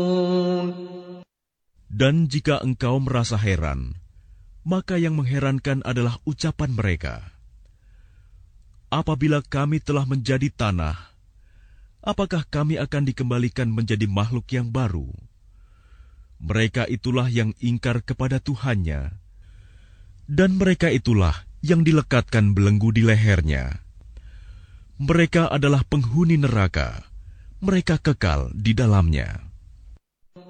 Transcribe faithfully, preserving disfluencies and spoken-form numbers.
Dan jika engkau merasa heran, maka yang mengherankan adalah ucapan mereka. Apabila kami telah menjadi tanah, apakah kami akan dikembalikan menjadi makhluk yang baru? Mereka itulah yang ingkar kepada Tuhannya, dan mereka itulah yang dilekatkan belenggu di lehernya. Mereka adalah penghuni neraka, mereka kekal di dalamnya.